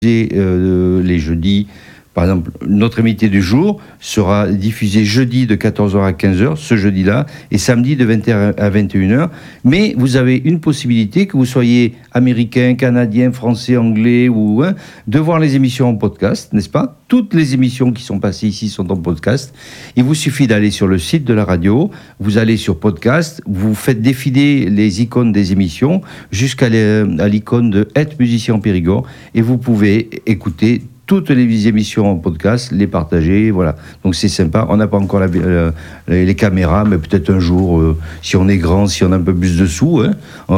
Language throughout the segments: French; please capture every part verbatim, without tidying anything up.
euh, les jeudis. Par exemple, notre invité du jour sera diffusé jeudi de quatorze heures à quinze heures, ce jeudi-là, et samedi de vingt heures à vingt et une heures. Mais vous avez une possibilité, que vous soyez américain, canadien, français, anglais, ou hein, de voir les émissions en podcast, n'est-ce pas ? Toutes les émissions qui sont passées ici sont en podcast. Il vous suffit d'aller sur le site de la radio, vous allez sur podcast, vous faites défiler les icônes des émissions jusqu'à l'icône de Être musicien en Périgord, et vous pouvez écouter toutes les émissions en podcast, les partager, voilà. Donc c'est sympa. On n'a pas encore la, euh, les caméras, mais peut-être un jour, euh, si on est grand, si on a un peu plus de sous, hein,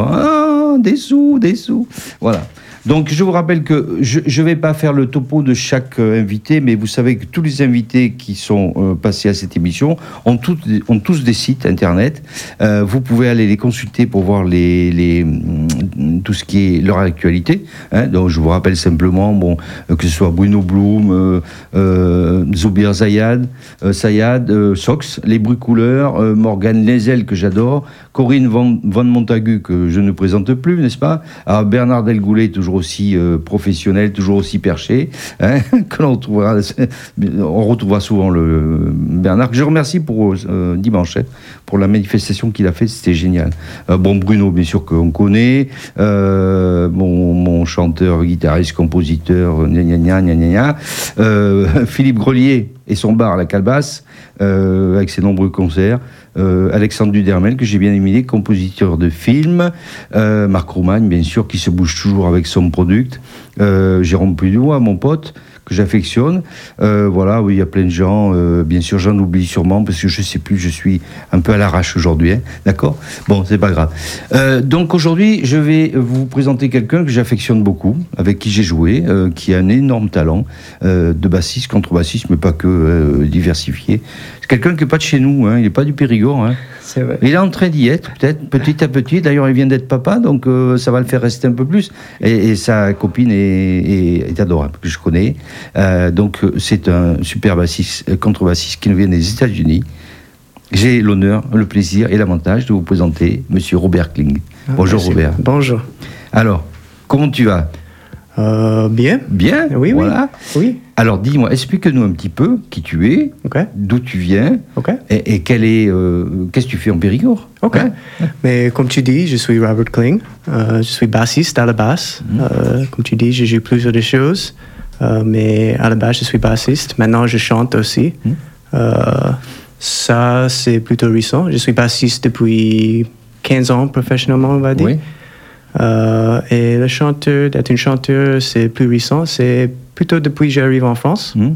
ah, des sous, des sous, voilà. Donc je vous rappelle que je ne vais pas faire le topo de chaque euh, invité, mais vous savez que tous les invités qui sont euh, passés à cette émission ont, tout, ont tous des sites internet. Euh, vous pouvez aller les consulter pour voir les, les, tout ce qui est leur actualité. Hein. Donc je vous rappelle simplement bon, euh, que ce soit Bruno Blum, euh, euh, Zoubir Zayad, euh, Sayad, euh, Sox, Les Bruits Couleurs, euh, Morgane Lezel que j'adore, Corinne Van, Van Montagu que je ne présente plus, n'est-ce pas ? Alors Bernard Delgoulet, toujours aussi euh, professionnel, toujours aussi perché, hein, que l'on retrouvera, on retrouvera souvent le Bernard, que je remercie pour euh, dimanche, hein, pour la manifestation qu'il a faite, c'était génial. Euh, bon, Bruno, bien sûr qu'on connaît, euh, mon, mon chanteur, guitariste, compositeur, gna gna gna gna gna, euh, Philippe Grelier et son bar, La Calebasse, euh, avec ses nombreux concerts. Euh, Alexandre Dudermel, que j'ai bien aimé, compositeur de films, euh, Marc Roumagne, bien sûr, qui se bouge toujours avec son product, euh, Jérôme Pudouin, mon pote, que j'affectionne. Euh, voilà, oui, il y a plein de gens, euh, bien sûr, j'en oublie sûrement, parce que je ne sais plus, je suis un peu à l'arrache aujourd'hui, hein, d'accord ? Bon, c'est pas grave. Euh, donc aujourd'hui, je vais vous présenter quelqu'un que j'affectionne beaucoup, avec qui j'ai joué, euh, qui a un énorme talent euh, de bassiste, contrebassiste, mais pas que, euh, diversifié. C'est quelqu'un qui n'est pas de chez nous, hein, il n'est pas du Périgord. Hein. C'est vrai. Il est en train d'y être, peut-être, petit à petit. D'ailleurs, il vient d'être papa, donc euh, ça va le faire rester un peu plus. Et, et sa copine est, est, est adorable, que je connais. Euh, donc, c'est un super bassiste, contrebassiste qui nous vient des États-Unis. J'ai l'honneur, le plaisir et l'avantage de vous présenter Monsieur Robert Kling. Ah, Bonjour merci. Robert. Bonjour. Alors, comment tu vas ? Euh, bien. Bien. Oui, voilà. oui. Oui. Alors, dis-moi, explique-nous un petit peu qui tu es, Okay. d'où tu viens, Okay. et, et quel est, euh, qu'est-ce que tu fais en Périgord ? Ok. Hein ? Mais comme tu dis, je suis Robert Kling. Euh, je suis bassiste à la basse. Mm. Euh, comme tu dis, je joue plusieurs des choses. Euh, mais à la base, je suis bassiste. Maintenant, je chante aussi. Mm. Euh, ça, c'est plutôt récent. Je suis bassiste depuis quinze ans professionnellement, on va dire. Oui. Euh, et le chanteur, d'être une chanteuse, c'est plus récent. C'est plutôt depuis que j'arrive en France. Mm.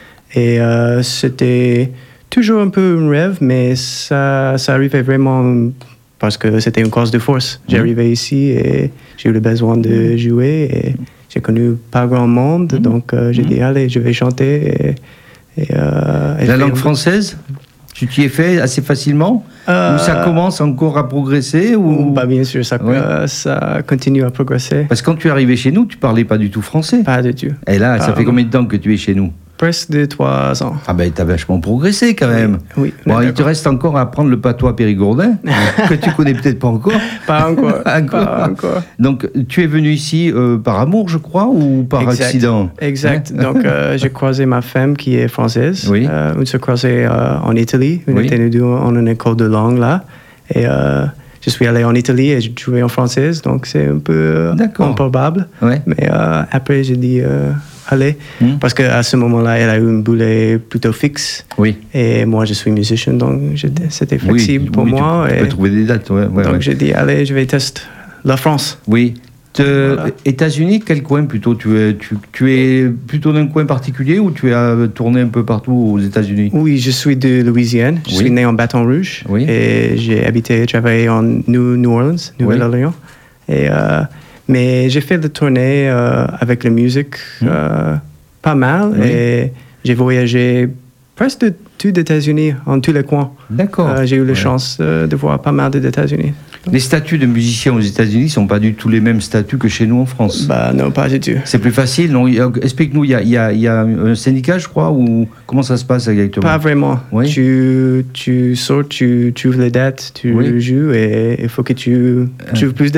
Et euh, c'était toujours un peu un rêve, mais ça, ça arrivait vraiment parce que c'était une cause de force. Mm. J'arrivais ici et j'ai eu le besoin de jouer et j'ai connu pas grand monde, Mm. donc euh, j'ai Mm. dit allez, je vais chanter. Et, et, euh, et La faire langue un peu- française, tu t'y es fait assez facilement ? Euh, Ou ça commence encore à progresser ou... Bah, bien sûr, ça, Oui. euh, ça continue à progresser. Parce que quand tu es arrivé chez nous, tu parlais pas du tout français. Pas du tout. Et là, ça Ah, fait combien de temps que tu es chez nous ? Presque de trois ans. Ah ben, t'as vachement progressé quand même. Oui. Bon, il te d'accord. reste encore à apprendre le patois périgourdin, que tu connais peut-être pas encore. Pas encore. Encore. Pas encore. Donc, tu es venu ici euh, par amour, je crois, ou par Exact. accident ? Exact. Hein? Donc, euh, j'ai croisé ma femme qui est française. Oui. Euh, on s'est croisé euh, en Italie. On Oui. était nous deux en une école de langue là. Et euh, je suis allé en Italie et j'ai joué en française. Donc, c'est un peu euh, D'accord. improbable. Ouais. Mais euh, après, j'ai dit euh, allez. Hmm. Parce qu'à ce moment-là, elle a eu une boulet plutôt fixe. Oui. Et moi, je suis musicien. Donc, j'étais- c'était flexible Oui, pour oui, tu- moi. Tu, et peux trouver des dates, ouais. ouais, donc, ouais. j'ai dit allez, je vais tester la France. Oui. Te- Voilà. États-Unis, quel coin plutôt tu es, tu, tu es plutôt d'un coin particulier ou tu as tourné un peu partout aux États-Unis ? Oui, je suis de Louisiane. Je Oui. suis né en Baton Rouge. Oui. Et j'ai habité et travaillé en New, New Orleans, Nouvelle-Orléans. Et, euh, mais j'ai fait des tournées euh, avec la musique Mm. euh, pas mal. Oui. Et j'ai voyagé presque de tous les États-Unis, en tous les coins. D'accord. Euh, j'ai eu la Ouais. chance euh, de voir pas mal des États-Unis. Les statuts de musiciens aux États-Unis ne sont pas du tout les mêmes statuts que chez nous en France. Bah non, pas du tout. C'est plus facile, non ? Il y a- Explique-nous, il y a, il y, a, il y a un syndicat, je crois, ou comment ça se passe exactement ? Pas vraiment. Oui. Tu, tu sors, tu, tu ouvres les dates, tu Oui. joues et il faut que tu, tu ouvres plus de dates.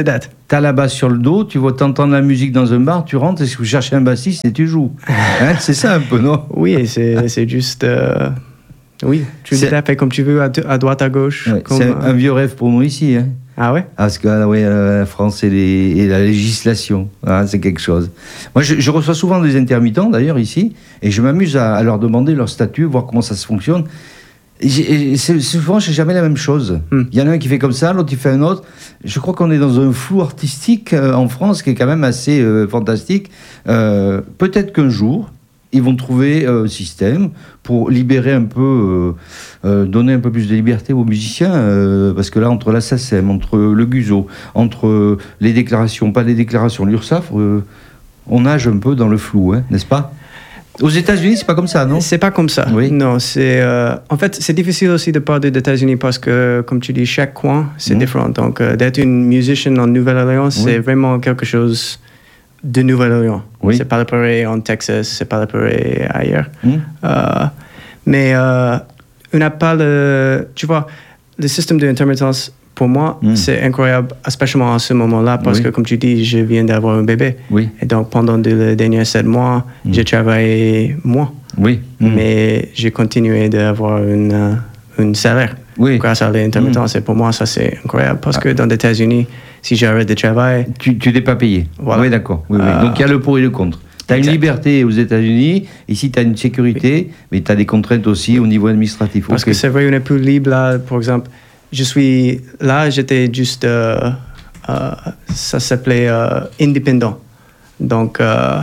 t'as la basse sur le dos, tu vois, t'entends la musique dans un bar, tu rentres, est-ce que vous cherchez un bassiste et tu joues. Hein, c'est ça un peu, non? Oui, c'est, c'est juste... Euh, oui, tu le tapes comme tu veux, à, à droite, à gauche. Ouais, comme, c'est un, un vieux rêve pour nous ici. Hein. Ah ouais? Parce que ah, ouais, la France et, les, et la législation, hein, c'est quelque chose. Moi, je, je reçois souvent des intermittents, d'ailleurs, ici, et je m'amuse à, à leur demander leur statut, voir comment ça se fonctionne. Et, et c'est, souvent, je n'ai jamais la même chose. Il mm. y en a un qui fait comme ça, l'autre qui fait un autre. Je crois qu'on est dans un flou artistique euh, en France qui est quand même assez euh, fantastique. Euh, peut-être qu'un jour, ils vont trouver un système pour libérer un peu, euh, euh, donner un peu plus de liberté aux musiciens, euh, parce que là, entre la S A C E M, entre le G U S O, entre les déclarations, pas les déclarations, l'URSSAF, euh, on nage un peu dans le flou, hein, n'est-ce pas? Aux États-Unis, c'est pas comme ça, non? C'est pas comme ça. Oui. Non, c'est euh, en fait c'est difficile aussi de parler des États-Unis parce que, comme tu dis, chaque coin c'est mmh. différent. Donc euh, d'être une musicienne en Nouvelle-Orléans, oui. c'est vraiment quelque chose de Nouvelle-Orléans. Oui. C'est pas le pareil en Texas, c'est pas le pareil ailleurs. Mmh. Euh, mais euh, on n'a pas le, tu vois, le système d'intermittence. Pour moi, mmh. c'est incroyable, especially à ce moment-là, parce oui. que, comme tu dis, je viens d'avoir un bébé. Oui. Et donc, pendant les derniers sept mois, mmh. j'ai travaillé moins. Oui. Mmh. Mais j'ai continué d'avoir une, une salaire oui. grâce à l'intermittence. Mmh. Et pour moi, ça, c'est incroyable. Parce ah. que dans les États-Unis, si j'arrête de travailler... Tu n'es pas payé. Voilà. Oui, d'accord. Oui, oui. Euh, donc, il y a le pour et le contre. Tu as une liberté aux États-Unis, ici tu as une sécurité, oui. mais tu as des contraintes aussi au niveau administratif. Parce okay. que c'est vrai, on est plus libre là, par exemple... Je suis là, j'étais juste, euh, euh, ça s'appelait euh, indépendant. Donc, euh, mm.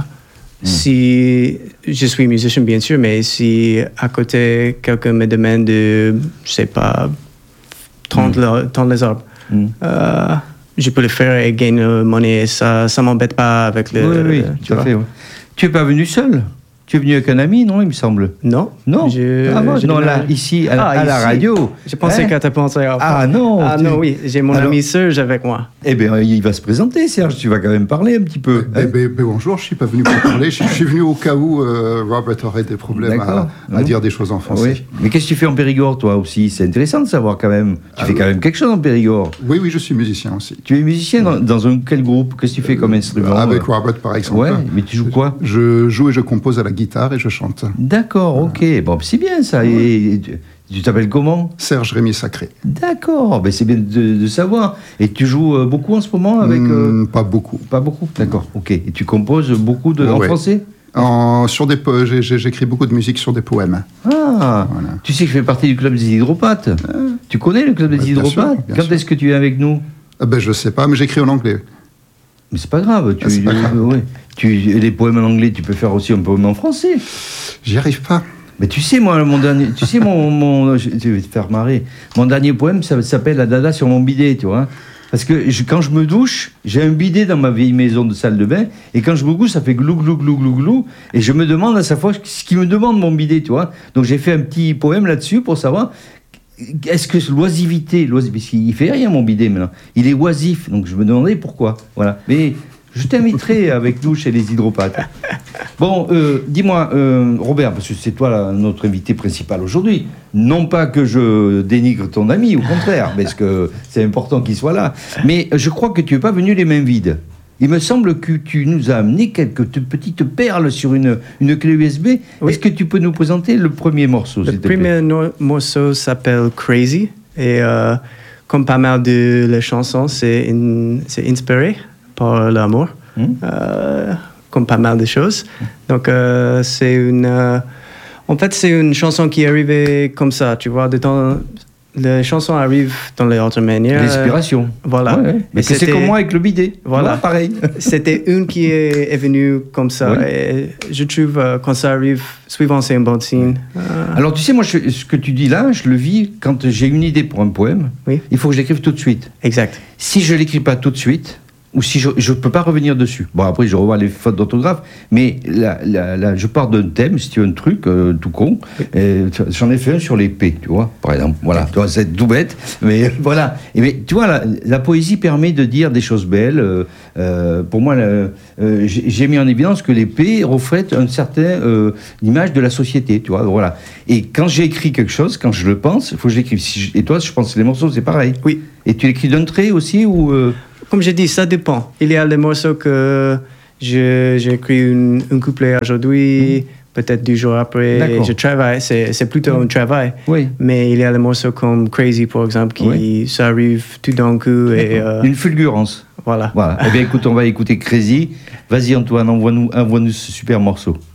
si je suis musicien, bien sûr, mais si à côté, quelqu'un me demande de, je sais pas, tondre, mm. le, tondre les arbres, mm. euh, je peux le faire et gagner monnaie. Ça ne m'embête pas avec le... Oui, oui, tu tout à fait. Ouais. Tu n'es pas venu seul? Tu es venu avec un ami, non, il me semble? Non. Non je, ah, bon, Non, là, ici, à, ah, à ici. la radio. Je pensais hein? que tu pensé à... Ah non Ah tu... non, oui, j'ai mon Alors... ami Serge avec moi. Eh bien, il va se présenter, Serge, tu vas quand même parler un petit peu. Eh, hein? eh, eh, bonjour, je ne suis pas venu pour parler, je, je suis venu au cas où euh, Robert aurait des problèmes à, à mmh. dire des choses en français. Oui. Mais qu'est-ce que tu fais en Périgord, toi aussi? C'est intéressant de savoir quand même. Tu ah, fais quand même quelque chose en Périgord. Oui, oui, je suis musicien aussi. Tu es musicien dans, dans un, quel groupe? Qu'est-ce que tu fais comme instrument? Avec Robert, par exemple. Ouais, mais tu joues quoi? Je joue et je compose à la guitare et je chante. D'accord, ok. Bon, c'est bien ça. Et tu, tu t'appelles comment? Serge Rémy Sacré. D'accord, ben c'est bien de, de savoir. Et tu joues euh, beaucoup en ce moment avec euh... mmh, Pas beaucoup. Pas beaucoup, d'accord, ok. Et tu composes beaucoup de, ouais, en ouais. français? En, sur des po- j'ai, j'écris beaucoup de musique sur des poèmes. Ah, voilà. Tu sais que je fais partie du club des hydropathes. Ah. Tu connais le club des ouais, hydropathes? Bien sûr, bien Quand sûr. Est-ce que tu es avec nous? ah ben, Je ne sais pas, mais j'écris en anglais. Mais c'est pas grave. Tu, ah, c'est pas grave. Euh, ouais. tu, les poèmes en anglais, tu peux faire aussi un poème en français. J'y arrive pas. Mais tu sais, moi, mon dernier, tu sais, mon, mon, je vais te faire marrer. Mon dernier poème, ça s'appelle La Dada sur mon bidet, tu vois. Parce que je, quand je me douche, j'ai un bidet dans ma vieille maison de salle de bain, et quand je me douche, ça fait glou, glou, glou, glou, glou, et je me demande à chaque fois ce qui me demande mon bidet, tu vois. Donc j'ai fait un petit poème là-dessus pour savoir. Est-ce que l'oisivité, l'oisivité, parce qu'il fait rien mon bidet maintenant, il est oisif, donc je me demandais pourquoi. Voilà. Mais je t'inviterai avec nous chez les hydropathes. Bon, euh, dis-moi, euh, Robert, parce que c'est toi là, notre invité principal aujourd'hui. Non pas que je dénigre ton ami, au contraire, parce que c'est important qu'il soit là. Mais je crois que tu n'es pas venu les mains vides. Il me semble que tu nous as amené quelques petites perles sur une, une clé U S B. Oui. Est-ce que tu peux nous présenter le premier morceau, s'il te plaît? Le premier no- morceau s'appelle Crazy. Et euh, comme pas mal de les chansons, c'est, in, c'est inspiré par l'amour. Mmh. Euh, comme pas mal de choses. Mmh. Donc, euh, c'est une... Euh, en fait, c'est une chanson qui est arrivée comme ça, tu vois, de temps... Les chansons arrivent dans les autres manières. L'inspiration. Voilà. Ouais, ouais. Mais c'est comme moi avec le bidet. Voilà. Moi, pareil. C'était une qui est, est venue comme ça. Oui. Et je trouve euh, quand ça arrive, souvent c'est une bonne signe. Euh... Alors tu sais, moi, je, ce que tu dis là, je le vis quand j'ai une idée pour un poème. Oui. Il faut que je l'écrive tout de suite. Exact. Si je l'écris pas tout de suite, ou si je ne peux pas revenir dessus. Bon, après, je revois les fautes d'orthographe, mais là, là, là, je pars d'un thème, si tu veux un truc euh, tout con, et j'en ai fait un sur les P, tu vois, par exemple. Voilà, tu vois, c'est tout bête, mais voilà. Et mais, tu vois, la, la poésie permet de dire des choses belles. Euh, euh, pour moi, la, euh, j'ai, j'ai mis en évidence que les P reflètent une certaine euh, image de la société, tu vois, voilà. Et quand j'écris quelque chose, quand je le pense, il faut que je l'écrive. Si je, et toi, je pense que les morceaux, c'est pareil. Oui. Et tu l'écris d'un trait aussi, ou... Euh comme j'ai dit, ça dépend. Il y a des morceaux que je, j'écris une, un couplet aujourd'hui, mmh. peut-être deux jours après, D'accord. je travaille. C'est, c'est plutôt mmh. un travail. Oui. Mais il y a des morceaux comme Crazy, par exemple, qui oui. ça arrive tout d'un coup. Et, euh, une fulgurance. Voilà. Voilà. Eh bien, écoute, on va écouter Crazy. Vas-y, Antoine, envoie-nous, envoie-nous ce super morceau.